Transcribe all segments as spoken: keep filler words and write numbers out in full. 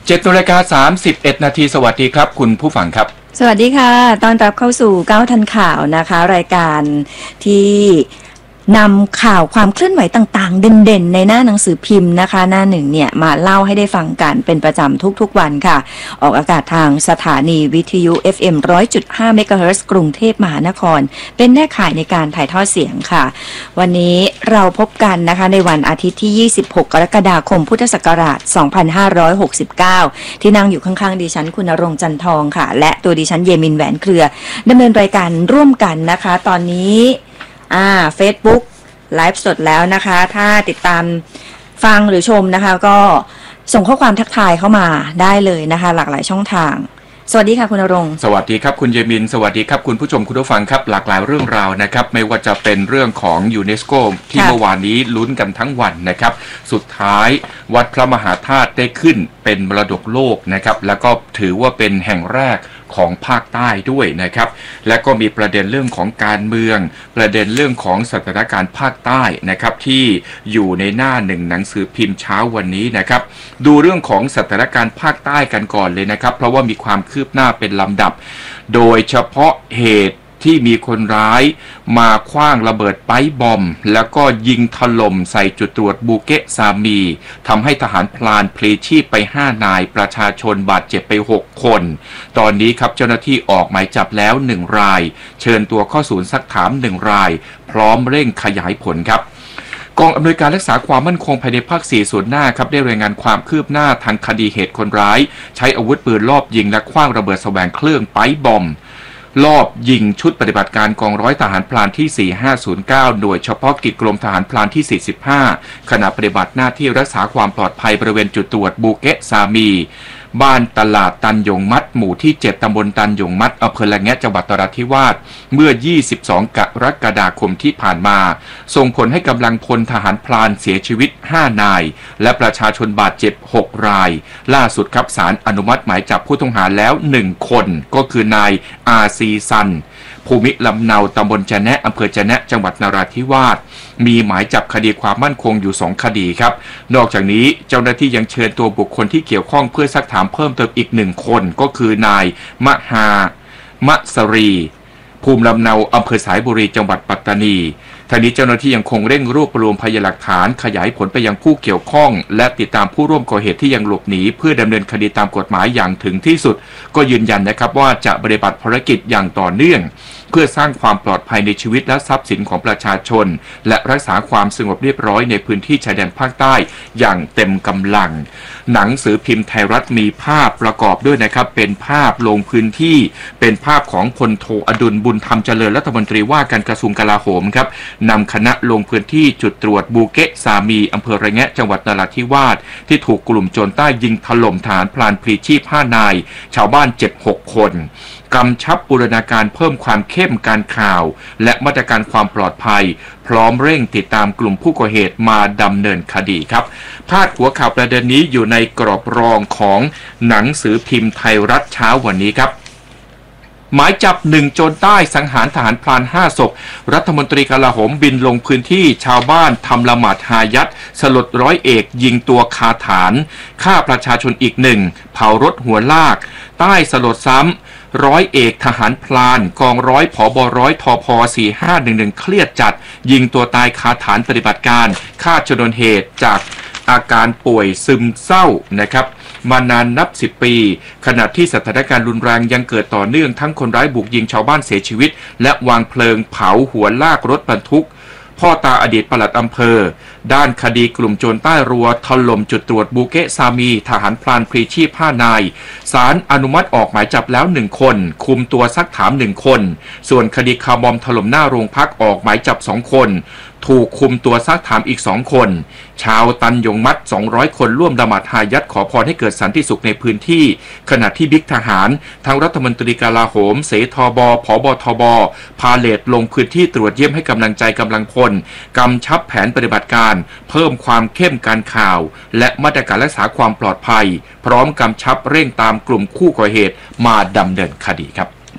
เจ็ดนาฬิกาสามสิบเอ็ดนาทีสวัสดีครับคุณผู้ฟังครับสวัสดีค่ะต้อนรับเข้าสู่เก้าทันข่าวนะคะรายการที่นำข่าวความเคลื่อนไหวต่างๆเด่นๆในหน้าหนังสือพิมพ์นะคะหน้าหนึ่งเนี่ยมาเล่าให้ได้ฟังกันเป็นประจำทุกๆวันค่ะออกอากาศทางสถานีวิทยุ เอฟ เอ็ม หนึ่งร้อยจุดห้า เมกะเฮิรตซ์กรุงเทพมหานครเป็นแม่ข่ายในการถ่ายทอดเสียงค่ะวันนี้เราพบกันนะคะในวันอาทิตย์ที่ยี่สิบหกกรกฎาคมพุทธศักราชสองพันห้าร้อยหกสิบเก้าที่นั่งอยู่ข้างๆดิฉันคุณณรงค์จันทองค่ะและตัวดิฉันเยมินแหวนเครือดำเนินรายการร่วมกันนะคะตอนนี้อ่า Facebook ไลฟ์สดแล้วนะคะถ้าติดตามฟังหรือชมนะคะก็ส่งข้อความทักทายเข้ามาได้เลยนะคะหลากหลายช่องทางสวัสดีค่ะคุณณรงค์สวัสดีครับคุณเยมินสวัสดีครับคุณผู้ชมคุณผู้ฟังครับหลากหลายเรื่องราวนะครับไม่ว่าจะเป็นเรื่องของยูเนสโกที่เมื่อวานนี้ลุ้นกันทั้งวันนะครับสุดท้ายวัดพระมหาธาตุได้ขึ้นเป็นมรดกโลกนะครับแล้วก็ถือว่าเป็นแห่งแรกของภาคใต้ด้วยนะครับและก็มีประเด็นเรื่องของการเมืองประเด็นเรื่องของสถานการณ์ภาคใต้นะครับที่อยู่ในหน้าหนึ่งหนังสือพิมพ์เช้าวันนี้นะครับดูเรื่องของสถานการณ์ภาคใต้กันก่อนเลยนะครับเพราะว่ามีความคืบหน้าเป็นลำดับโดยเฉพาะเหตุที่มีคนร้ายมาขว้างระเบิดไป๊บอมแล้วก็ยิงถล่มใส่จุดตรวจบูเกะซามีทำให้ทหารพลานพลีชีพไปห้านายประชาชนบาดเจ็บไปหกคนตอนนี้ครับเจ้าหน้าที่ออกหมายจับแล้วหนึ่งรายเชิญตัวเข้าศูนย์ซักถามหนึ่งรายพร้อมเร่งขยายผลครับกองอำนวยการรักษาความมั่นคงภายในภาคสี่ส่วนหน้าครับได้รายงานความคืบหน้าทางคดีเหตุคนร้ายใช้อาวุธปืนลอบยิงและขว้างระเบิดแสวงเครื่องไป๊บอมลอบยิงชุดปฏิบัติการกองร้อยทหารพลานที่สี่ห้าศูนย์เก้าหน่วยเฉพาะกิจกรมทหารพลานที่สี่สิบห้าขณะปฏิบัติหน้าที่รักษาความปลอดภัยบริเวณจุดตรวจบูเกะซามีบ้านตลาดตันยงมัดหมู่ที่เจ็ดตำบลตันยงมัดอำเภอละแงะจังหวัดนราธิวาสเมื่อยี่สิบสองกรกฎาคมที่ผ่านมาส่งผลให้กำลังพลทหารพลานเสียชีวิตห้านายและประชาชนบาดเจ็บหกรายล่าสุดครับศาลอนุมัติหมายจับผู้ต้องหาแล้วหนึ่งคนก็คือนายอาซีซันภูมิลำเนาตำบลจะแนะอำเภอจะแนะจังหวัดนราธิวาสมีหมายจับคดีความมั่นคงอยู่สองคดีครับนอกจากนี้เจ้าหน้าที่ยังเชิญตัวบุคคลที่เกี่ยวข้องเพื่อซักถามเพิ่มเติมอีกหนึ่งคนก็คือนายมหามะสรีภูมิลำเนาอำเภอสายบุรีจังหวัดปัตตานีทางนี้เจ้าหน้าที่ยังคงเร่งรวบรวมพยานหลักฐานขยายผลไปยังผู้เกี่ยวข้องและติดตามผู้ร่วมก่อเหตุที่ยังหลบหนีเพื่อดำเนินคดีตามกฎหมายอย่างถึงที่สุดก็ยืนยันนะครับว่าจะปฏิบัติภารกิจอย่างต่อเนื่องเพื่อสร้างความปลอดภัยในชีวิตและทรัพย์สินของประชาชนและรักษาความสงบเรียบร้อยในพื้นที่ชายแดนภาคใต้อย่างเต็มกำลังหนังสือพิมพ์ไทยรัฐมีภาพประกอบด้วยนะครับเป็นภาพลงพื้นที่เป็นภาพของพลโทอดุลบุญธรรมเจริญรัฐมนตรีว่าการกระทรวงกลาโหมครับนำคณะลงพื้นที่จุดตรวจบูเกะซามีอำเภอระแงะจังหวัดนราธิวาสที่ถูกกลุ่มโจรใต้ยิงถล่มทหารพลานพลีชีพห้านายชาวบ้านเจ็บหกคนกำชับบูรณาการเพิ่มความเข้มการข่าวและมาตรการความปลอดภัยพร้อมเร่งติดตามกลุ่มผู้ก่อเหตุมาดำเนินคดีครับพาดหัวข่าวประเด็นนี้อยู่ในกรอบรองของหนังสือพิมพ์ไทยรัฐเช้าวันนี้ครับหมายจับหนึ่งโจรใต้สังหารทหารพลานห้าศพรัฐมนตรีกลาโหมบินลงพื้นที่ชาวบ้านทำละหมาดฮายัดสลดร้อยเอกยิงตัวคาฐานฆ่าประชาชนอีกหนึ่งเผารถหัวลากใต้สลดซ้ำร้อยเอกทหารพลานกองร้อยผบร้อยทพสี่ห้าหนึ่งหนึ่งเครียดจัดยิงตัวตายคาฐานปฏิบัติการฆ่าชนวนเหตุจากอาการป่วยซึมเศร้านะครับมานานนับสิบปีขณะที่สถานการณ์รุนแรงยังเกิดต่อเนื่องทั้งคนร้ายบุกยิงชาวบ้านเสียชีวิตและวางเพลิงเผาหัวลากรถบรรทุกพ่อตาอดีตปลัดอำเภอด้านคดีกลุ่มโจรใต้รัวถล่มจุดตรวจบูเกะซามีทหารพลานพลีชีพห้านายศาลอนุมัติออกหมายจับแล้วหนึ่งคนคุมตัวซักถามหนึ่งคนส่วนคดีคาร์บอมถล่มหน้าโรงพักออกหมายจับสองคนถูกคุมตัวซักถามอีกสองคนชาวตันยงมัดสองร้อยคนร่วมละหมาดฮายัดขอพรให้เกิดสันติสุขในพื้นที่ขณะที่บิ๊กทหารทั้งรัฐมนตรีกลาโหมเสทบผบทบพาเลทลงพื้นที่ตรวจเยี่ยมให้กำลังใจกำลังพลกำชับแผนปฏิบัติการเพิ่มความเข้มการข่าวและมาตรการรักษาความปลอดภัยพร้อมกำชับเร่งตามกลุ่มคู่ก่อเหตุมาดำเนินคดีครับ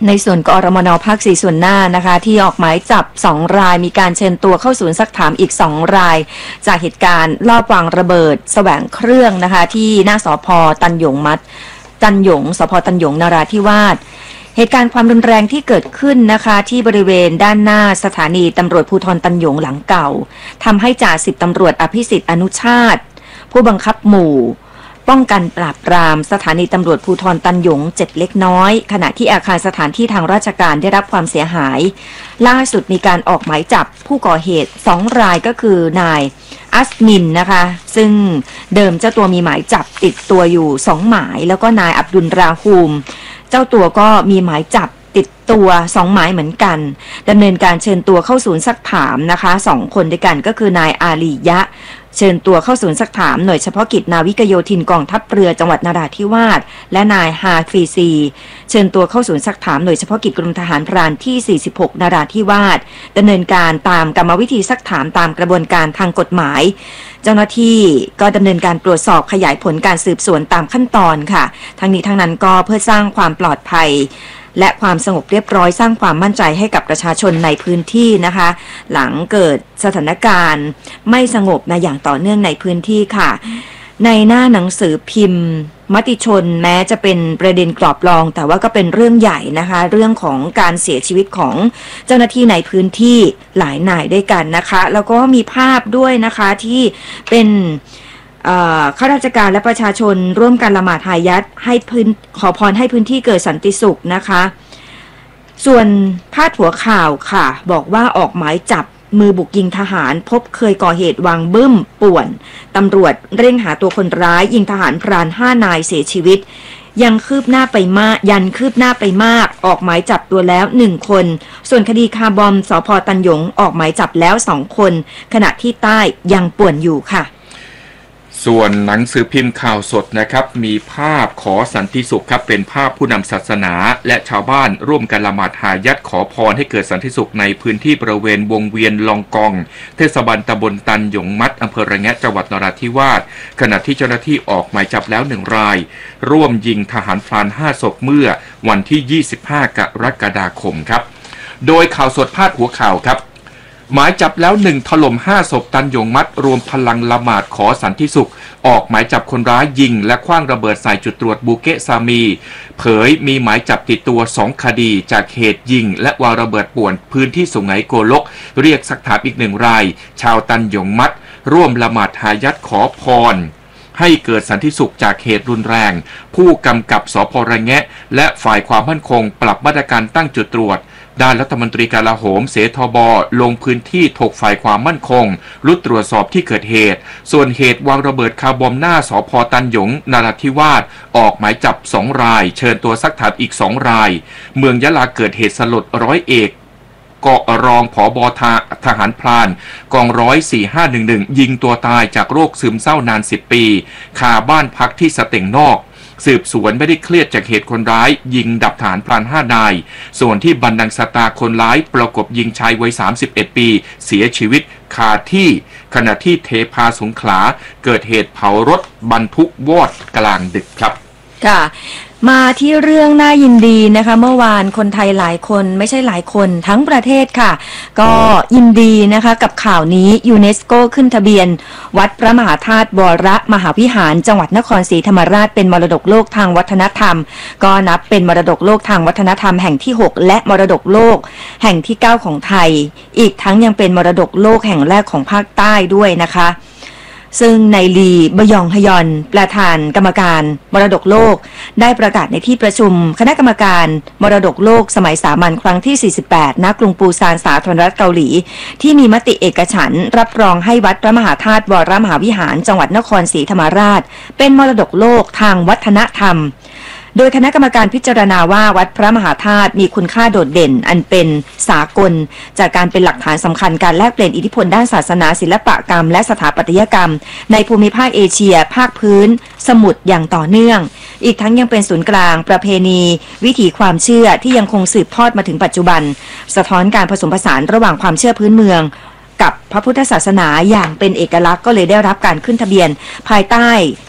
ในส่วนกอรมนภาคสี่ส่วนหน้านะคะที่ออกหมายจับสองรายมีการเชิญตัวเข้าศูนย์ซักถามอีกสองรายจากเหตุการณ์ลอบวางระเบิดแสวงเครื่องนะคะที่หน้าสภ.ตันหยงมัดตันหยงสภ.ตันหยงนราธิวาสเหตุการณ์ความรุนแรงที่เกิดขึ้นนะคะที่บริเวณด้านหน้าสถานีตำรวจภูธรตันหยงหลังเก่าทำให้จ่าสิบตำรวจอภิสิทธิ์อนุชาติผู้บังคับหมู่ป้องกันปราบปรามสถานีตำรวจภูธรตันหยงเจ็บเล็กน้อยขณะที่อาคารสถานที่ทางราชการได้รับความเสียหายล่าสุดมีการออกหมายจับผู้ก่อเหตุสองรายก็คือนายอัสมินนะคะซึ่งเดิมเจ้าตัวมีหมายจับติดตัวอยู่สองหมายแล้วก็นายอับดุลราฮูมเจ้าตัวก็มีหมายจับติดตัวสองหมายเหมือนกันดำเนินการเชิญตัวเข้าศูนย์ซักถามนะคะสองคนด้วยกันก็คือนายอาลียะเชิญตัวเข้าศูนย์ซักถามหน่วยเฉพาะกิจนาวิกโยธินกองทัพเรือจังหวัดนราธิวาสและนายฮาฟีซีเชิญตัวเข้าศูนย์ซักถามหน่วยเฉพาะกิจกรมทหารพรานที่สี่สิบหกนราธิวาสดำเนินการตามกรรมวิธีซักถามตามกระบวนการทางกฎหมายเจ้าหน้าที่ก็ดำเนินการตรวจสอบขยายผลการสืบสวนตามขั้นตอนค่ะทั้งนี้ทั้งนั้นก็เพื่อสร้างความปลอดภัยและความสงบเรียบร้อยสร้างความมั่นใจให้กับประชาชนในพื้นที่นะคะหลังเกิดสถานการณ์ไม่สงบนะอย่างต่อเนื่องในพื้นที่ค่ะในหน้าหนังสือพิมพ์มติชนแม้จะเป็นประเด็นกรอบรองแต่ว่าก็เป็นเรื่องใหญ่นะคะเรื่องของการเสียชีวิตของเจ้าหน้าที่ในพื้นที่หลายนายด้วยกันนะคะแล้วก็มีภาพด้วยนะคะที่เป็นข้าราชการและประชาชนร่วมกันละหมาดฮายัตให้พื้นขอพรให้พื้นที่เกิดสันติสุขนะคะส่วนพาดหัวข่าวค่ะบอกว่าออกหมายจับมือบุกยิงทหารพบเคยก่อเหตุวางบึ้มป่วนตำรวจเร่งหาตัวคนร้ายยิงทหารพรานห้านายเสียชีวิตยังคืบหน้าไปมากยันคืบหน้าไปมากออกหมายจับตัวแล้วหนึ่งคนส่วนคดีคาร์บอมสภ.ตันหยงออกหมายจับแล้วสองคนขณะที่ใต้ยังป่วนอยู่ค่ะส่วนหนังสือพิมพ์ข่าวสดนะครับมีภาพขอสันติสุขครับเป็นภาพผู้นำศาสนาและชาวบ้านร่วมกันละหมาดฮายัตขอพรให้เกิดสันติสุขในพื้นที่บริเวณวงเวียนลองกองเทศบาลตำบลตันหยงมัดอำเภอระแงะจังหวัดนราธิวาสขณะที่เจ้าหน้าที่ออกหมายจับแล้วหนึ่งรายร่วมยิงทหารพรานห้าศพเมื่อวันที่ยี่สิบห้ากรกฎาคมครับโดยข่าวสดพาดหัวข่าวครับหมายจับแล้วหนึ่งถล่มห้าศพตันหยงมัดรวมพลังละหมาดขอสันติสุขออกหมายจับคนร้ายยิงและขว้างระเบิดใส่จุดตรวจบูเกะซามีเผยมีหมายจับติดตัวสองคดีจากเหตุยิงและวางระเบิดป่วนพื้นที่สุไหงโกลกเรียกสักถามอีกหนึ่งรายชาวตันหยงมัดร่วมละหมาดฮายัตขอพรให้เกิดสันติสุขจากเหตุรุนแรงผู้กำกับสภ.ระแงะและฝ่ายความมั่นคงปรับมาตรการตั้งจุดตรวจด้านรัฐมนตรีกลาโหมเสทบลงพื้นที่ถกฝ่ายความมั่นคงรุดตรวจสอบที่เกิดเหตุส่วนเหตุวางระเบิดคาร์บอมหน้าสภ.ตันหยงนราธิวาสออกหมายจับสองรายเชิญตัวซักถามอีกสองรายเมืองยะลาเกิดเหตุสลดร้อยเอกกอรองผบทหารพรานกองร้อยสี่ห้าหนึ่งหนึ่งยิงตัวตายจากโรคซึมเศร้านานสิบปีคาบ้านพักที่สเต็งนอกสืบสวนไม่ได้เครียดจากเหตุคนร้ายยิงดับฐานพรานห้านายส่วนที่บันดังสตาคนร้ายประกบยิงชายวัยสามสิบเอ็ดปีเสียชีวิตคาที่ขณะที่เทพาสงขลาเกิดเหตุเผารถบรรทุกวอดกลางดึกครับค่ะมาที่เรื่องน่ายินดีนะคะเมื่อวานคนไทยหลายคนไม่ใช่หลายคนทั้งประเทศค่ะก็ยินดีนะคะกับข่าวนี้ยูเนสโกขึ้นทะเบียนวัดพระมหาธาตุวรมหาวิหารจังหวัดนครศรีธรรมราชเป็นมรดกโลกทางวัฒนธรรมก็นับเป็นมรดกโลกทางวัฒนธรรมแห่งที่หกและมรดกโลกแห่งที่เก้าของไทยอีกทั้งยังเป็นมรดกโลกแห่งแรกของภาคใต้ด้วยนะคะซึ่งนายลีบยองฮยอนประธานกรรมการมรดกโลกได้ประกาศในที่ประชุมคณะกรรมการมรดกโลกสมัยสามัญครั้งที่สี่สิบแปดณกรุงปูซานสาธารณรัฐเกาหลีที่มีมติเอกฉันท์รับรองให้วัดพระมหาธาตุวรมหาวิหารจังหวัดนครศรีธรรมราชเป็นมรดกโลกทางวัฒนธรรมโดยคณะกรรมการพิจารณาว่าวัดพระมหาธาตุมีคุณค่าโดดเด่นอันเป็นสากลจากการเป็นหลักฐานสำคัญการแลกเปลี่ยนอิทธิพลด้านศาสนาศิลปกรรมและสถาปัตยกรรมในภูมิภาคเอเชียภาคพื้นสมุทรอย่างต่อเนื่องอีกทั้งยังเป็นศูนย์กลางประเพณีวิถีความเชื่อที่ยังคงสืบทอดมาถึงปัจจุบันสะท้อนการผสมผสานระหว่างความเชื่อพื้นเมืองกับพระพุทธศาสนาอย่างเป็นเอกลักษณ์ก็เลยได้รับการขึ้นทะเบียนภายใต้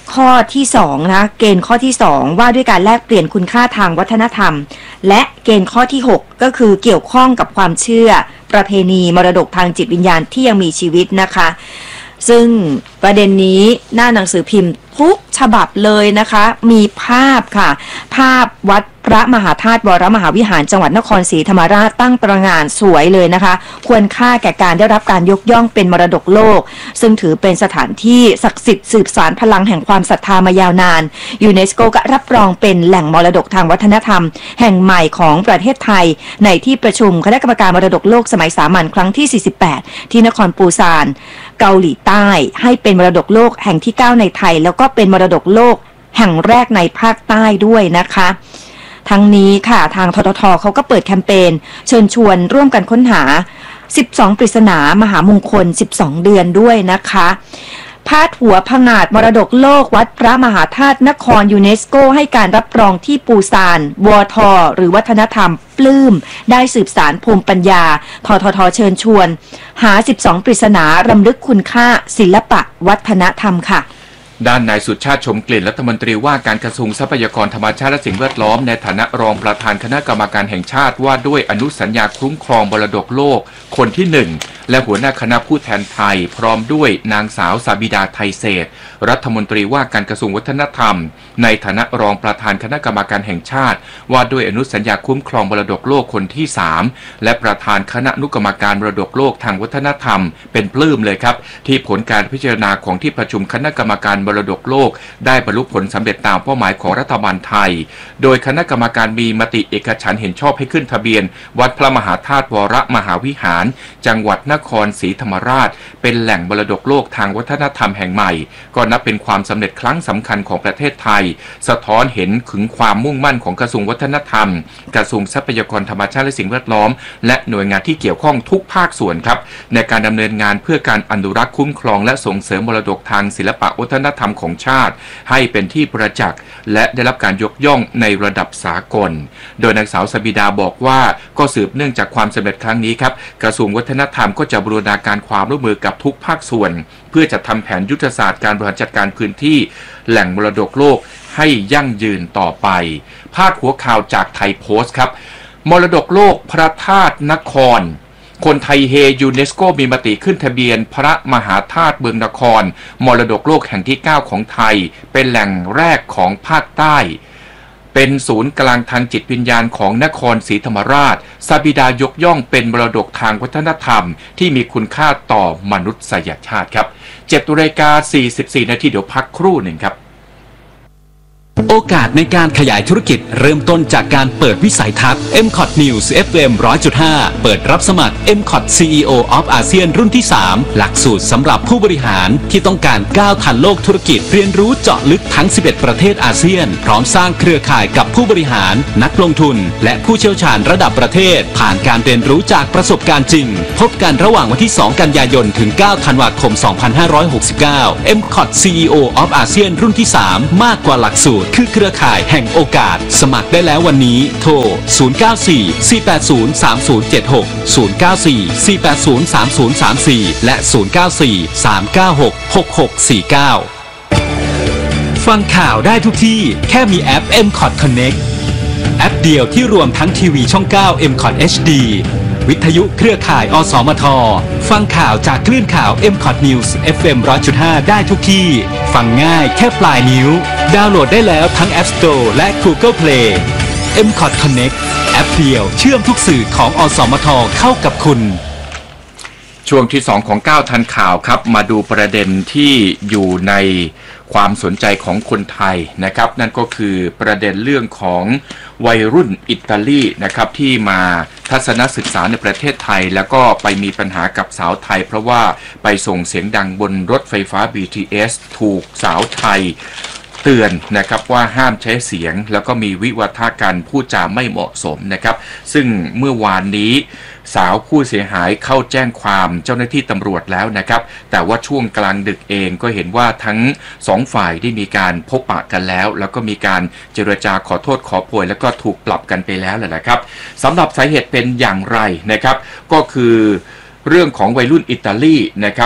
ข้อที่สองนะเกณฑ์ข้อที่สองว่าด้วยการแลกเปลี่ยนคุณค่าทางวัฒนธรรมและเกณฑ์ข้อที่หกก็คือเกี่ยวข้องกับความเชื่อประเพณีมรดกทางจิตวิญญาณที่ยังมีชีวิตนะคะซึ่งประเด็นนี้หน้าหนังสือพิมพ์ทุกฉบับเลยนะคะมีภาพค่ะภาพวัดพระมหาธาตุวรมหาวิหารจังหวัดนครศรีธรรมราชตั้งตระหง่านสวยเลยนะคะควรค่าแก่การได้รับการยกย่องเป็นมรดกโลกซึ่งถือเป็นสถานที่ศักดิ์สิทธิ์สืบสานพลังแห่งความศรัทธามายาวนานยูเนสโกก็รับรองเป็นแหล่งมรดกทางวัฒนธรรมแห่งใหม่ของประเทศไทยในที่ประชุมคณะกรรมการมรดกโลกสมัยสามัญครั้งที่สี่สิบแปดที่นครปูซานเกาหลีใต้ให้เป็นมรดกโลกแห่งที่เก้าในไทยแล้วก็เป็นมรดกโลกแห่งแรกในภาคใต้ด้วยนะคะทั้งนี้ค่ะทางทททเขาก็เปิดแคมเปญเชิญชวนร่วมกันค้นหาสิบสองปริศนามหามงคลสิบสองเดือนด้วยนะคะพาดหัวผงาดมรดกโลกวัดพระมหาธาตุนครยูเนสโกให้การรับรองที่ปูซานวทหรือวัฒนธรรมปลื้มได้สืบสานภูมิปัญญาทททเชิญชวนหาสิบสองปริศนารำลึกคุณค่าศิลปะวัฒนธรรมค่ะด้านนายสุชาติชมกลิ่นรัฐมนตรีว่าการกระทรวงทรัพยากรธรรมชาติและสิ่งแวดล้อมในฐานะรองประธานคณะกรรมการแห่งชาติว่าด้วยอนุสัญญาคุ้มครองมรดกโลกคนที่หนึ่งและหัวหน้าคณะผู้แทนไทยพร้อมด้วยนางสาวสาบิดาไทยเศษรัฐมนตรีว่าการกระทรวงวัฒนธรรมในฐานะรองประธานคณะกรรมการแห่งชาติว่าด้วยอนุสัญญาคุ้มครองมรดกโลกคนที่สามและประธานคณะอนุกรรมการมรดกโลกทางวัฒนธรรมเป็นปลื้มเลยครับที่ผลการพิจารณาของที่ประชุมคณะกรรมการมรดกโลกได้บรรลุผลสำเร็จตามเป้าหมายของรัฐบาลไทยโดยคณะกรรมการมีมติเอกฉันท์เห็นชอบให้ขึ้นทะเบียนวัดพระมหาธาตุวรมหาวิหารจังหวัดนครศรีธรรมราชเป็นแหล่งมรดกโลกทางวัฒนธรรมแห่งใหม่ก็นับเป็นความสำเร็จครั้งสำคัญของประเทศไทยสะท้อนเห็นถึงความมุ่งมั่นของกระทรวงวัฒนธรรมกระทรวงทรัพยากรธรรมชาติและสิ่งแวดล้อมและหน่วยงานที่เกี่ยวข้องทุกภาคส่วนครับในการดำเนินงานเพื่อการอนุรักษ์คุ้มครองและส่งเสริมมรดกทางศิลปะวัฒนธรรมของชาติให้เป็นที่ประจักษ์และได้รับการยกย่องในระดับสากลโดยนางสาวสบิดาบอกว่าก็สืบเนื่องจากความสำเร็จครั้งนี้ครับกระทรวงวัฒนธรรมก็จะบูรณาการความร่วมมือกับทุกภาคส่วนเพื่อจะทำแผนยุทธศาสตร์การบริหารจัดการพื้นที่แหล่งมรดกโลกให้ยั่งยืนต่อไปพาดหัวข่าวจากไทยโพสต์ครับมรดกโลกพระธาตุนครคนไทยเฮยูเนสโกมีมติขึ้นทะเบียนพระมหาธาตุเมืองนครมรดกโลกแห่งที่เก้าของไทยเป็นแหล่งแรกของภาคใต้เป็นศูนย์กลางทางจิตวิญญาณของนครศรีธรรมราชสบิดายกย่องเป็นมรดกทางวัฒนธรรมที่มีคุณค่าต่อมนุษยชาติครับเจ็ดนาฬิกาสี่สิบสี่นาทีเดี๋ยวพักครู่หนึ่งครับโอกาสในการขยายธุรกิจเริ่มต้นจากการเปิดวิสัยทัศน์ เอ็ม คอท News เอฟ เอ็ม หนึ่งร้อยจุดห้า เปิดรับสมัคร เอ็ม คอท ซี อี โอ of อาเซียนรุ่นที่สามหลักสูตรสำหรับผู้บริหารที่ต้องการก้าวทันโลกธุรกิจเรียนรู้เจาะลึกทั้งสิบเอ็ดประเทศอาเซียนพร้อมสร้างเครือข่ายกับผู้บริหารนักลงทุนและผู้เชี่ยวชาญระดับประเทศผ่านการเรียนรู้จากประสบการณ์จริงพบกันระหว่างวันที่สองกันยายนถึงเก้าธันวาคมสองพันห้าร้อยหกสิบเก้า เอ็ม คอท ซี อี โอ of อาเซียนรุ่นที่สามมากกว่าหลักสูตรคือเครือข่ายแห่งโอกาสสมัครได้แล้ววันนี้โทรศูนย์ เก้า สี่ สี่ แปด ศูนย์ สาม ศูนย์ เจ็ด หก ศูนย์ เก้า สี่ สี่ แปด ศูนย์ สาม ศูนย์ สาม สี่และศูนย์ เก้า สี่ สาม เก้า หก หก หก สี่ เก้าฟังข่าวได้ทุกที่แค่มีแอป เอ็ม คอท Connect แอปเดียวที่รวมทั้งทีวีช่องเก้า เอ็ม คอท เอช ดี วิทยุเครือข่ายอสมทฟังข่าวจากคลื่นข่าว เอ็ม คอท News เอฟ เอ็ม หนึ่งร้อยจุดห้า ได้ทุกที่ฟังง่ายแค่ปลายนิ้วดาวน์โหลดได้แล้วทั้ง App Store และ Google Play เอ็ม คอท Connect แอปเดียวเชื่อมทุกสื่อของอสมทเข้ากับคุณช่วงที่สองของเก้าทันข่าวครับมาดูประเด็นที่อยู่ในความสนใจของคนไทยนะครับนั่นก็คือประเด็นเรื่องของวัยรุ่นอิตาลีนะครับที่มาทัศนศึกษาในประเทศไทยแล้วก็ไปมีปัญหากับสาวไทยเพราะว่าไปส่งเสียงดังบนรถไฟฟ้า บี ที เอส ถูกสาวไทยเตือนนะครับว่าห้ามใช้เสียงแล้วก็มีวิวัฒนาการพูดจาไม่เหมาะสมนะครับซึ่งเมื่อวานนี้สาวผู้เสียหายเข้าแจ้งความเจ้าหน้าที่ตำรวจแล้วนะครับแต่ว่าช่วงกลางดึกเองก็เห็นว่าทั้งสองฝ่ายได้มีการพบปะกันแล้วแล้วก็มีการเจรจาขอโทษขอโพยแล้วก็ถูกปรับกันไปแล้วแหละนะครับสำหรับสาเหตุเป็นอย่างไรนะครับก็คือเรื่องของวัยรุ่นอิตาลีนะครับ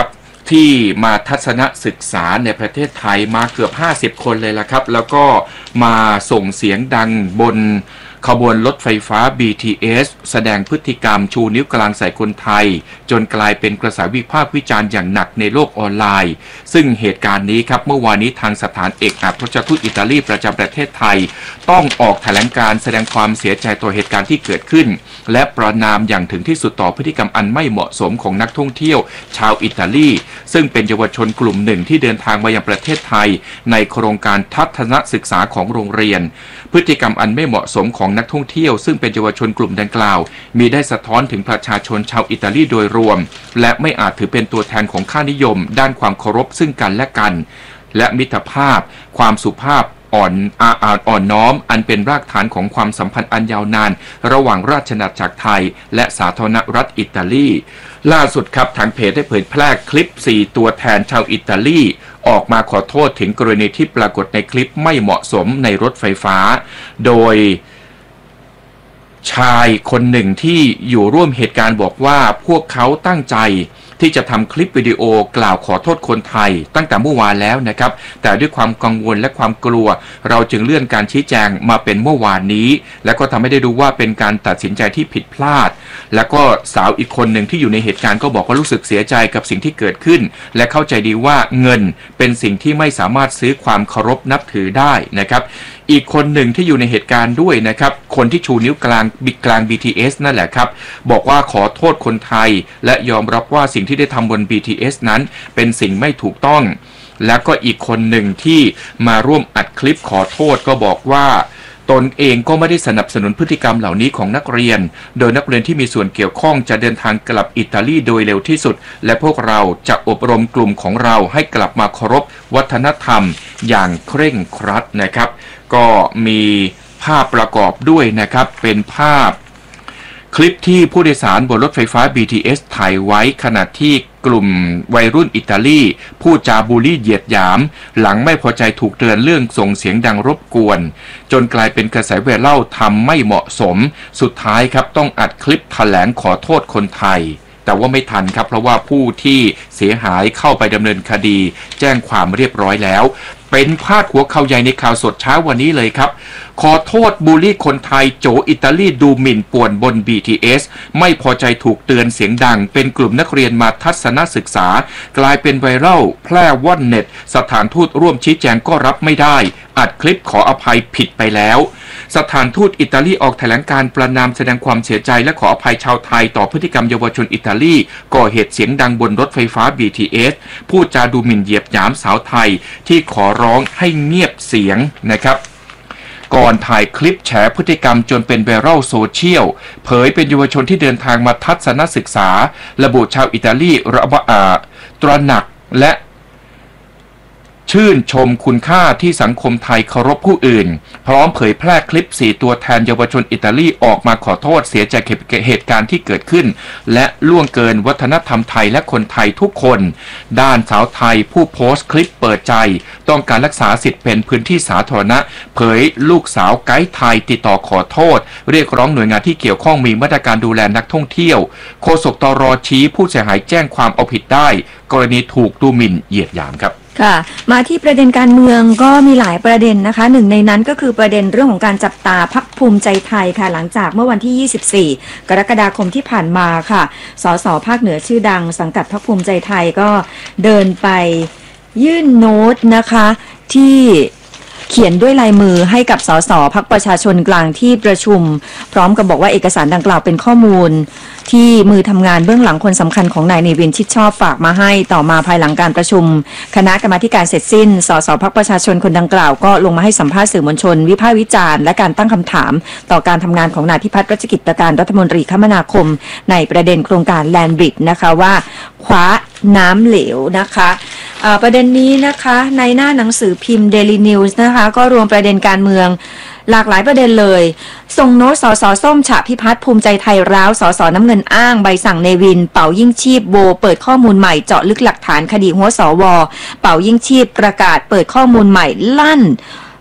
ที่มาทัศนศึกษาในประเทศไทยมาเกือบห้าสิบคนเลยล่ะครับแล้วก็มาส่งเสียงดังบนขบวนรถไฟฟ้า บี ที เอส แสดงพฤติกรรมชูนิ้วกลางใส่คนไทยจนกลายเป็นกระแสวิพากษ์วิจารณ์อย่างหนักในโลกออนไลน์ซึ่งเหตุการณ์นี้ครับเมื่อวานนี้ทางสถานเอกอัครราชทูตอิตาลีประจำประเทศไทยต้องออกแถลงการแสดงความเสียใจต่อเหตุการณ์ที่เกิดขึ้นและประณามอย่างถึงที่สุดต่อพฤติกรรมอันไม่เหมาะสมของนักท่องเที่ยวชาวอิตาลีซึ่งเป็นเยาวชนกลุ่มหนึ่งที่เดินทางมายังประเทศไทยในโครงการทัศนศึกษาของโรงเรียนพฤติกรรมอันไม่เหมาะสมของนักท่องเที่ยวซึ่งเป็นเยาวชนกลุ่มดังกล่าวมีได้สะท้อนถึงประชาชนชาวอิตาลีโดยรวมและไม่อาจถือเป็นตัวแทนของค่านิยมด้านความเคารพซึ่งกันและกันและมิตรภาพความสุภาพอ่อนอาอาอ่อนน้อมอันเป็นรากฐานของความสัมพันธ์อันยาวนานระหว่างราชอาณาจักรไทยและสาธารณรัฐอิตาลีล่าสุดครับทางเพจได้เผยแพร่คลิปสี่ตัวแทนชาวอิตาลีออกมาขอโทษถึงกรณีที่ปรากฏในคลิปไม่เหมาะสมในรถไฟฟ้าโดยชายคนหนึ่งที่อยู่ร่วมเหตุการณ์บอกว่าพวกเขาตั้งใจที่จะทำคลิปวิดีโอกล่าวขอโทษคนไทยตั้งแต่เมื่อวานแล้วนะครับแต่ด้วยความกังวลและความกลัวเราจึงเลื่อนการชี้แจงมาเป็นเมื่อวานนี้และก็ทำให้ได้รู้ว่าเป็นการตัดสินใจที่ผิดพลาดแล้วก็สาวอีกคนหนึ่งที่อยู่ในเหตุการณ์ก็บอกว่ารู้สึกเสียใจกับสิ่งที่เกิดขึ้นและเข้าใจดีว่าเงินเป็นสิ่งที่ไม่สามารถซื้อความเคารพนับถือได้นะครับอีกคนหนึ่งที่อยู่ในเหตุการณ์ด้วยนะครับคนที่ชูนิ้วกลางกลาง บี ที เอส นั่นแหละครับบอกว่าขอโทษคนไทยและยอมรับว่าสิ่งที่ได้ทำบน บี ที เอส นั้นเป็นสิ่งไม่ถูกต้องแล้วก็อีกคนหนึ่งที่มาร่วมอัดคลิปขอโทษก็บอกว่าตนเองก็ไม่ได้สนับสนุนพฤติกรรมเหล่านี้ของนักเรียนโดยนักเรียนที่มีส่วนเกี่ยวข้องจะเดินทางกลับอิตาลีโดยเร็วที่สุดและพวกเราจะอบรมกลุ่มของเราให้กลับมาเคารพวัฒนธรรมอย่างเคร่งครัดนะครับก็มีภาพประกอบด้วยนะครับเป็นภาพคลิปที่ผู้โดยสารบนรถไฟฟ้า บี ที เอส ถ่ายไว้ขณะที่กลุ่มวัยรุ่นอิตาลีพูดจาบูลลี่เหยียดหยามหลังไม่พอใจถูกเตือนเรื่องส่งเสียงดังรบกวนจนกลายเป็นกระแสไวรัลทำไม่เหมาะสมสุดท้ายครับต้องอัดคลิปแถลงขอโทษคนไทยแต่ว่าไม่ทันครับเพราะว่าผู้ที่เสียหายเข้าไปดำเนินคดีแจ้งความเรียบร้อยแล้วเป็นพาดหัวข่าวใหญ่ในข่าวสดเช้าวันนี้เลยครับขอโทษบูลลี่คนไทยโจอิตาลีดูหมิ่นป่วนบน บี ที เอส ไม่พอใจถูกเตือนเสียงดังเป็นกลุ่มนักเรียนมาทัศนศึกษากลายเป็นไวรัลแพร่ว่อนเน็ตสถานทูตร่วมชี้แจงก็รับไม่ได้อัดคลิปขออภัยผิดไปแล้วสถานทูตอิตาลีออกแถลงการประณามแสดงความเสียใจและขออภัยชาวไทยต่อพฤติกรรมเยาวชนอิตาลีก่อเหตุเสียงดังบนรถไฟฟ้า บี ที เอส พูดจาดูหมิ่นเหยียดหยามสาวไทยที่ขอร้องให้เงียบเสียงนะครับก่อนถ่ายคลิปแฉพฤติกรรมจนเป็นไวรัลโซเชียลเผยเป็นเยาวชนที่เดินทางมาทัศนศึกษาระบุชาวอิตาลีระบอาตระหนักและชื่นชมคุณค่าที่สังคมไทยเคารพผู้อื่นพร้อมเผยแพร่คลิปสี่ตัวแทนเยาวชนอิตาลีออกมาขอโทษเสียใจกับเหตุการณ์ที่เกิดขึ้นและล่วงเกินวัฒนธรรมไทยและคนไทยทุกคนด้านสาวไทยผู้โพสต์คลิปเปิดใจต้องการรักษาสิทธิ์เป็นพื้นที่สาธารณะเผยลูกสาวไกด์ไทยติดต่อขอโทษเรียกร้องหน่วยงานที่เกี่ยวข้องมีมาตรการดูแลนักท่องเที่ยวโฆษกตร.ชี้ผู้เสียหายแจ้งความเอาผิดได้กรณีถูกดูหมิ่นเหยียดหยามครับค่ะมาที่ประเด็นการเมืองก็มีหลายประเด็นนะคะหนึ่งในนั้นก็คือประเด็นเรื่องของการจับตาพรรคภูมิใจไทยค่ะหลังจากเมื่อวันที่ยี่สิบสี่กรกฎาคมที่ผ่านมาค่ะสสภาคเหนือชื่อดังสังกัดพรรคภูมิใจไทยก็เดินไปยื่นโน้ตนะคะที่เขียนด้วยลายมือให้กับสสพรรคประชาชนกลางที่ประชุมพร้อมกับบอกว่าเอกสารดังกล่าวเป็นข้อมูลที่มือทำงานเบื้องหลังคนสำคัญของนายเนวินชิดชอบฝากมาให้ต่อมาภายหลังการประชุมคณะกรรมาธิการเสร็จสิ้นสสพรรคประชาชนคนดังกล่าวก็ลงมาให้สัมภาษณ์สื่อมวลชนวิพากษ์วิจารณ์และการตั้งคำถามต่อการทำงานของนายพิพัฒน์รัชกิจประการรัฐมนตรีคมนาคมในประเด็นโครงการแลนด์บริดจ์นะคะว่าคว้าน้ำเหลวนะคะประเด็นนี้นะคะในหน้าหนังสือพิมพ์ Daily News นะคะก็รวมประเด็นการเมืองหลากหลายประเด็นเลยส่งโน้ตสสส้มฉะพิพัฒน์ภูมิใจไทยร้าวสสน้ำเงินอ้างใบสั่งเนวินเป่ายิ่งชีพโบเปิดข้อมูลใหม่เจาะลึกหลักฐานคดีหัวสวเป่ายิ่งชีพประกาศเปิดข้อมูลใหม่ลั่น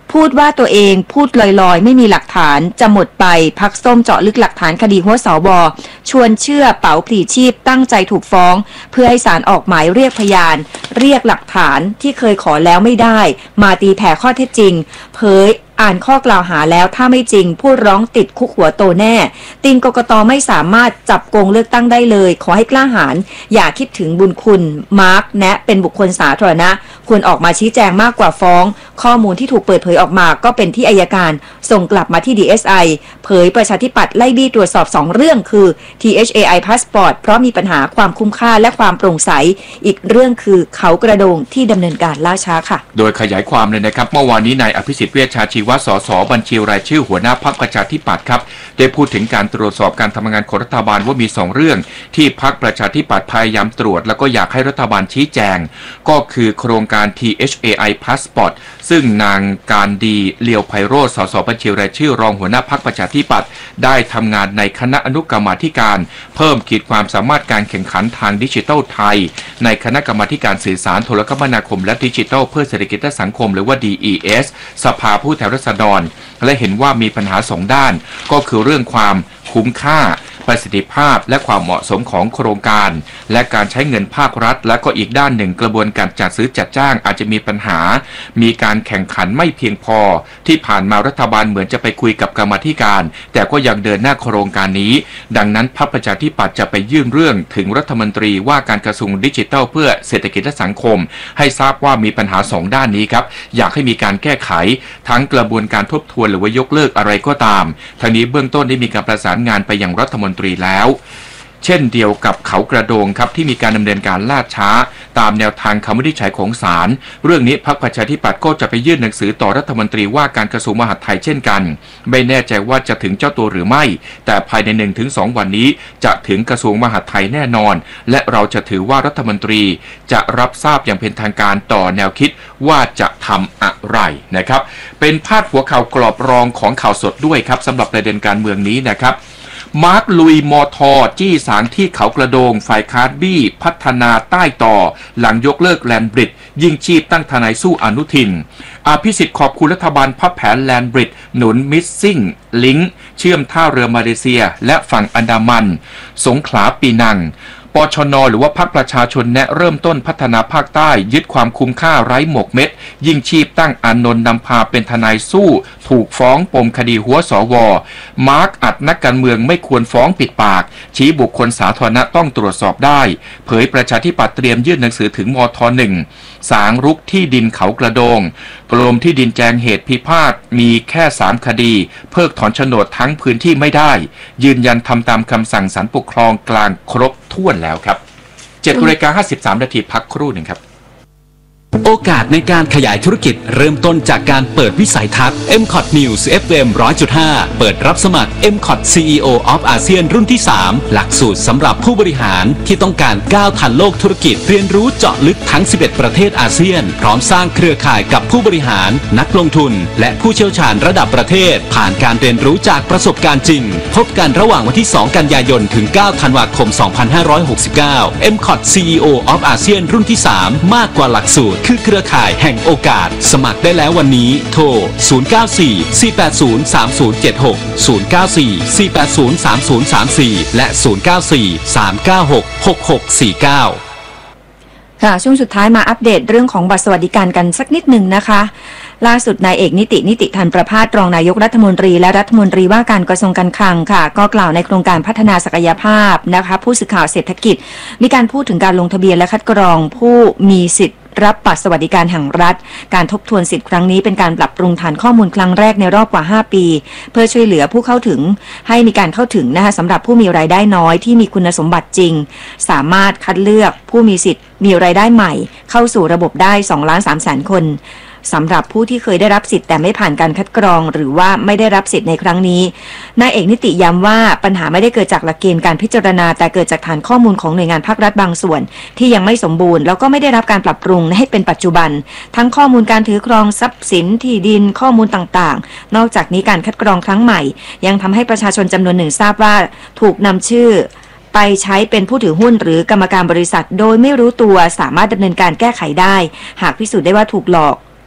พูดว่าตัวเองพูดลอยๆไม่มีหลักฐานจะหมดไปพักส้มเจาะลึกหลักฐานคดีหัวสวชวนเชื่อเป๋าผลีชีพตั้งใจถูกฟ้องเพื่อให้ศาลออกหมายเรียกพยานเรียกหลักฐานที่เคยขอแล้วไม่ได้มาตีแผ่ข้อเท็จจริงเผยอ่านข้อกล่าวหาแล้วถ้าไม่จริงผู้ร้องติดคุกหัวโตแน่ตีนกกต.ไม่สามารถจับโกงเลือกตั้งได้เลยขอให้กล้าหาญอย่าคิดถึงบุญคุณมาร์กแนะเป็นบุคคลสาธารณะควรออกมาชี้แจงมากกว่าฟ้องข้อมูลที่ถูกเปิดเผยออกมาก็เป็นที่อัยการส่งกลับมาที่ ดี เอส ไอ เผยประชาธิปัตย์ไล่บี้ตรวจสอบสองเรื่องคือ ที เอช เอ ไอ Passport เพราะมีปัญหาความคุ้มค่าและความโปร่งใสอีกเรื่องคือเขากระโดงที่ดำเนินการล่าช้าค่ะโดยขยายความเลยนะครับเมื่อวานนี้นายอภิสิทธิ์เวชชาชีวะสสบัญชีรายชื่อหัวหน้าพรรคประชาธิปัตย์ครับได้พูดถึงการตรวจสอบการทำงานของรัฐบาลว่ามีสองเรื่องที่พรรคประชาธิปัตย์พยายามตรวจแล้วก็อยากให้รัฐบาลชี้แจงก็คือโครงการ ที เอช เอ ไอ Passport ซึ่งนางการดีเลียวไพโรจน์สสบัญชีรายชื่อรองหัวหน้าพรรคประชาธิปัตย์ได้ทำงานในคณะอนุกรรมาธิการเพิ่มขีดความสามารถการแข่งขันทางดิจิทัลไทยในคณะกรรมาธิการสื่อสารโทรคมนาคมและดิจิทัลเพื่อเศรษฐกิจและสังคมหรือว่า ดี อี เอส สภาผู้แทนราษฎรและเห็นว่ามีปัญหาสองด้านก็คือเรื่องความคุ้มค่าประสิทธิภาพและความเหมาะสมของโครงการและการใช้เงินภาครัฐและก็อีกด้านหนึ่งกระบวนการจัดซื้อจัดจ้างอาจจะมีปัญหามีการแข่งขันไม่เพียงพอที่ผ่านมารัฐบาลเหมือนจะไปคุยกับกรรมาธิการแต่ก็ยังเดินหน้าโครงการนี้ดังนั้นพรรคประชาธิปัตย์จะไปยื่นเรื่องถึงรัฐมนตรีว่าการกระทรวงดิจิทัลเพื่อเศรษฐกิจและสังคมให้ทราบว่ามีปัญหาสองด้านนี้ครับอยากให้มีการแก้ไขทั้งกระบวนการทบทวนหรือว่ายกเลิกอะไรก็ตามทางนี้เบื้องต้นได้มีการประสานงานไปยังรัฐมนตรีแล้วเช่นเดียวกับเขากระโดงครับที่มีการดำเนินการล่าช้าตามแนวทางคำวินิจฉัยของศาลเรื่องนี้พรรคประชาธิปัตย์ก็จะไปยื่นหนังสือต่อรัฐมนตรีว่าการกระทรวงมหาดไทยเช่นกันไม่แน่ใจว่าจะถึงเจ้าตัวหรือไม่แต่ภายใน หนึ่งถึงสอง วันนี้จะถึงกระทรวงมหาดไทยแน่นอนและเราจะถือว่ารัฐมนตรีจะรับทราบอย่างเป็นทางการต่อแนวคิดว่าจะทำอะไรนะครับเป็นพาดหัวข่าวกรอบรองของข่าวสดด้วยครับสำหรับประเด็นการเมืองนี้นะครับมาร์คลุยมอทอจี้สางที่เขากระโดงฝ่ายค้านบี้พัฒนาใต้ต่อหลังยกเลิกแลนบริดยิ่งชีพตั้งทนายสู้อนุทินอภิสิทธิ์ขอบคุณรัฐบาลพับแผนแลนบริดหนุนมิสซิ่งลิงก์เชื่อมท่าเรือมาเลเซียและฝั่งอันดามันสงขลาปีนังปชน.หรือว่าพรรคประชาชนแนะเริ่มต้นพัฒนาภาคใต้ยึดความคุ้มค่าไร้หมกเม็ดยิ่งชีพตั้งอานนท์นำพาเป็นทนายสู้ถูกฟ้องปมคดีหัวสวมาร์กอัดนักการเมืองไม่ควรฟ้องปิดปากชี้บุคคลสาธารณะต้องตรวจสอบได้เผยประชาธิปัตย์เตรียมยื่นหนังสือถึงมทหนึ่งสางรุกที่ดินเขากระโดงกรมที่ดินแจงเหตุพิพาทมีแค่สามคดีเพิกถอนโฉนดทั้งพื้นที่ไม่ได้ยืนยันทำตามคำสั่งศาลปกครองกลางครบถ้วนแล้วครับเจ็ดนาฬิกาห้าสิบสามนาทีพักครู่หนึ่งครับโอกาสในการขยายธุรกิจเริ่มต้นจากการเปิดวิสัยทัศน์ เอ็ม คอท News เอฟ เอ็ม หนึ่งร้อยจุดห้า เปิดรับสมัคร เอ็ม คอท ซี อี โอ of อาเซียนรุ่นที่ สาม หลักสูตรสำหรับผู้บริหารที่ต้องการก้าวทันโลกธุรกิจเรียนรู้เจาะลึกทั้ง สิบเอ็ด ประเทศอาเซียนพร้อมสร้างเครือข่ายกับผู้บริหารนักลงทุนและผู้เชี่ยวชาญระดับประเทศผ่านการเรียนรู้จากประสบการณ์จริงพบกันระหว่างวันที่ สอง กันยายนถึง เก้า ธันวาคม สองพันห้าร้อยหกสิบเก้า เอ็ม คอท ซี อี โอ of อาเซียนรุ่นที่ สาม มากกว่าหลักสูตรคือเครือข่ายแห่งโอกาสสมัครได้แล้ววันนี้โทรศูนย์ เก้า สี่ สี่ แปด ศูนย์ สาม ศูนย์ เจ็ด หก ศูนย์ เก้า สี่ สี่ แปด ศูนย์ สาม ศูนย์ สาม สี่และศูนย์ เก้า สี่ สาม เก้า หก หก หก สี่ เก้าค่ะช่วงสุดท้ายมาอัปเดตเรื่องของบัตรสวัสดิการกันสักนิดหนึ่งนะคะล่าสุดนายเอกนิตินิติธันประภาสรองนายกรัฐมนตรีและรัฐมนตรีว่าการกระทรวงการคลังค่ะก็กล่าวในโครงการพัฒนาศักยภาพนะคะผู้สื่อข่าวเศรษฐกิจมีการพูดถึงการลงทะเบียนและคัดกรองผู้มีสิทธิ์รับบัตรสวัสดิการแห่งรัฐการทบทวนสิทธิครั้งนี้เป็นการปรับปรุงฐานข้อมูลครั้งแรกในรอบกว่าห้าปีเพื่อช่วยเหลือผู้เข้าถึงให้มีการเข้าถึงนะคะสำหรับผู้มีรายได้น้อยที่มีคุณสมบัติจริงสามารถคัดเลือกผู้มีสิทธิ์มีรายได้ใหม่เข้าสู่ระบบได้ สองล้านสามแสน คนสำหรับผู้ที่เคยได้รับสิทธิ์แต่ไม่ผ่านการคัดกรองหรือว่าไม่ได้รับสิทธิ์ในครั้งนี้นายเอกนิติย้ำว่าปัญหาไม่ได้เกิดจากหลักเกณฑ์การพิจารณาแต่เกิดจากฐานข้อมูลของหน่วยงานภาครัฐบางส่วนที่ยังไม่สมบูรณ์แล้วก็ไม่ได้รับการปรับปรุงให้เป็นปัจจุบันทั้งข้อมูลการถือครองทรัพย์สินที่ดินข้อมูลต่างๆนอกจากนี้การคัดกรองครั้งใหม่ยังทำให้ประชาชนจำนวนหนึ่งทราบว่าถูกนำชื่อไปใช้เป็นผู้ถือหุ้นหรือกรรมการบริษัทโดยไม่รู้ตัวสามารถดำเนินการแก้ไขได้หากพิสูจน์ได้ว่าถูกหลอก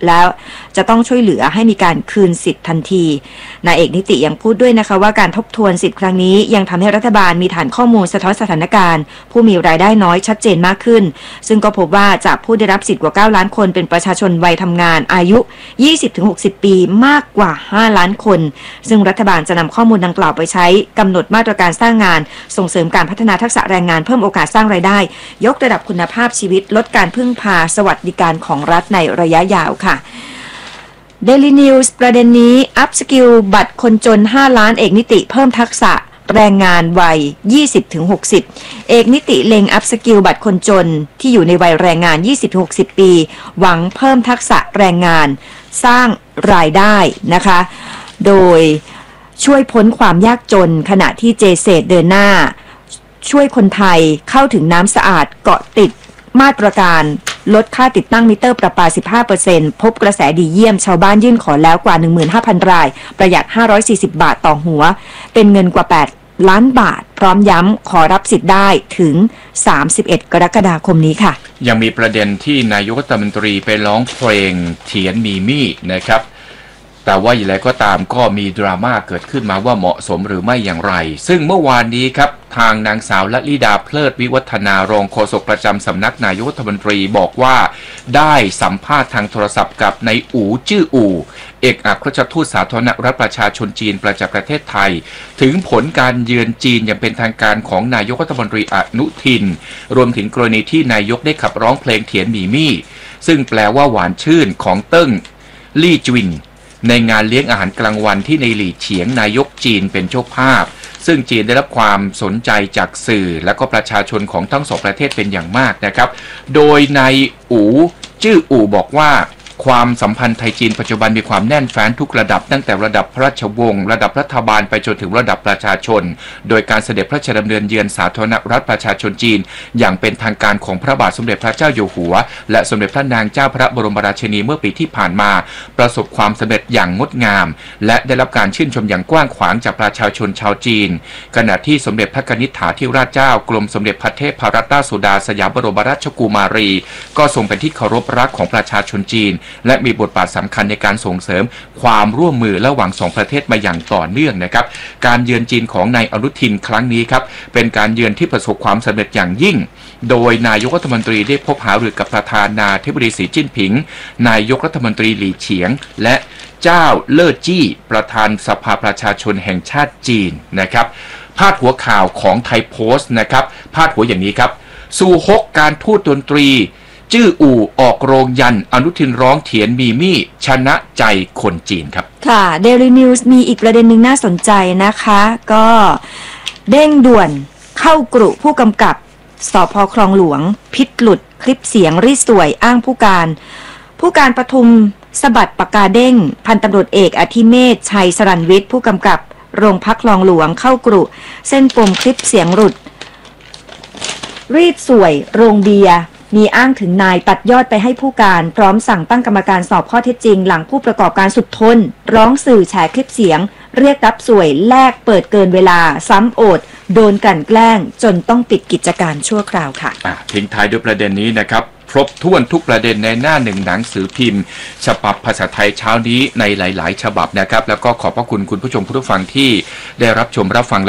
แล้วจะต้องช่วยเหลือให้มีการคืนสิทธิ์ทันทีนายเอกนิติยังพูดด้วยนะคะว่าการทบทวนสิทธิ์ครั้งนี้ยังทำให้รัฐบาลมีฐานข้อมูลสะท้อนสถานการณ์ผู้มีรายได้น้อยชัดเจนมากขึ้นซึ่งก็พบว่าจากผู้ได้รับสิทธิ์กว่าเก้าล้านคนเป็นประชาชนวัยทำงานอายุ ยี่สิบถึงหกสิบ ปีมากกว่าห้าล้านคนซึ่งรัฐบาลจะนำข้อมูลดังกล่าวไปใช้กำหนดมาตรการสร้างงานส่งเสริมการพัฒนาทักษะแรงงานเพิ่มโอกาสสร้างรายได้ยกระดับคุณภาพชีวิตลดการพึ่งพาสวัสดิการของรัฐในระยะยาวค่ะ Daily News ประเด็นนี้ Up Skill บัตรคนจนห้าล้านเอกนิติเพิ่มทักษะแรงงานวัย ยี่สิบถึงหกสิบ เอกนิติเล็ง Up Skill บัตรคนจนที่อยู่ในวัยแรงงาน ยี่สิบถึงหกสิบ ปีหวังเพิ่มทักษะแรงงานสร้างรายได้นะคะโดยช่วยพ้นความยากจนขณะที่เจเซตเดินหน้าช่วยคนไทยเข้าถึงน้ำสะอาดเกาะติดมาตรการลดค่าติดตั้งมิเตอร์ประปา สิบห้าเปอร์เซ็นต์ พบกระแสดีเยี่ยมชาวบ้านยื่นขอแล้วกว่า หนึ่งหมื่นห้าพัน รายประหยัดห้าร้อยสี่สิบบาทต่อหัวเป็นเงินกว่าแปดล้านบาทพร้อมย้ำขอรับสิทธิ์ได้ถึงสามสิบเอ็ดกรกฎาคมนี้ค่ะยังมีประเด็นที่นายกรัฐมนตรีไปร้องเพลงเถียนมีมี่นะครับแต่ว่าอย่างไรก็ตามก็มีดราม่าเกิดขึ้นมาว่าเหมาะสมหรือไม่อย่างไรซึ่งเมื่อวานนี้ครับทางนางสาวละลิดาเพลิดวิวัฒนารองโฆษกประจำสำนักนายกรัฐมนตรีบอกว่าได้สัมภาษณ์ทางโทรศัพท์กับนายอู๋จื้ออู่เอกอัครราชทูตสาธารณรัฐประชาชนจีนประจำประเทศไทยถึงผลการเยือนจีนอย่างเป็นทางการของนายกรัฐมนตรีอนุทินรวมถึงกรณีที่นายกได้ขับร้องเพลงเถียนหมี่มี่ซึ่งแปลว่าหวานชื่นของเติ้งลี่จวินในงานเลี้ยงอาหารกลางวันที่ในหลี่เฉียงนายกจีนเป็นเจ้าภาพซึ่งจีนได้รับความสนใจจากสื่อและก็ประชาชนของทั้งสองประเทศเป็นอย่างมากนะครับโดยนายอู๋จื้ออู่บอกว่าความสัมพันธ์ไทยจีนปัจจุบันมีความแน่นแฟ้นทุกระดับตั้งแต่ระดับพระราชวงศ์ระดับรัฐบาลไปจนถึงระดับประชาชนโดยการเสด็จพระราชดำเนินเยือนสาธารณรัฐประชาชนจีนอย่างเป็นทางการของพระบาทสมเด็จพระเจ้าอยู่หัวและสมเด็จพระนางเจ้าพระบรมราชินีเมื่อปีที่ผ่านมาประสบความสำเร็จอย่างงดงามและได้รับการชื่นชมอย่างกว้างขวางจากประชาชนชาวจีนขณะที่สมเด็จพระนิษฐาธิราชเจ้ากรมสมเด็จพระเทพรัตนราชสุดาสยามบรมราชกุมารีก็ทรงเป็นที่เคารพรักของประชาชนจีนและมีบทบาทสำคัญในการส่งเสริมความร่วมมือระหว่างสองประเทศมาอย่างต่อเนื่องนะครับการเยือนจีนของนายอนุทินครั้งนี้ครับเป็นการเยือนที่ประสบความสำเร็จอย่างยิ่งโดยนายกรัฐมนตรีได้พบหารือกับประธานาธิบดีสีจิ้นผิงนายกรัฐมนตรีหลี่เฉียงและเจ้าเล่อจี้ประธานสภาประชาชนแห่งชาติจีนนะครับพาดหัวข่าวของไทยโพสต์นะครับพาดหัวอย่างนี้ครับสู่ฮกการทูตดนตรีจื้ออู่ออกโรงยันอนุทินร้องเถียนมีมี่ชนะใจคนจีนครับค่ะ Daily News มีอีกประเด็นหนึ่งน่าสนใจนะคะก็เด้งด่วนเข้ากรุผู้กำกับสภ.คลองหลวงพิษหลุดคลิปเสียงรีดสวยอ้างผู้การผู้การปทุมสะบัดปากกาเด้งพันตำรวจเอกอธิเมศชัยสรัญวิทย์ผู้กำกับโรงพักคลองหลวงเข้ากรุเส้นปมคลิปเสียงหลุดรีดสวยโรงเบียร์มีอ้างถึงนายตัดยอดไปให้ผู้การพร้อมสั่งตั้งกรรมการสอบข้อเท็จจริงหลังผู้ประกอบการสุดทนร้องสื่อแฉคลิปเสียงเรียกรับสวยแลกเปิดเกินเวลาซ้ำโอดโดนกลั่นแกล้งจนต้องปิดกิจการชั่วคราวค่ะทิ้งท้ายด้วยประเด็นนี้นะครับครบถ้วนทุกประเด็นในหน้าหนึ่งหนังสือพิมพ์ฉบับภาษาไทยเช้านี้ในหลายๆฉบับนะครับแล้วก็ขอบพระคุณคุณผู้ชมผู้ฟังที่ได้รับชมรับฟัง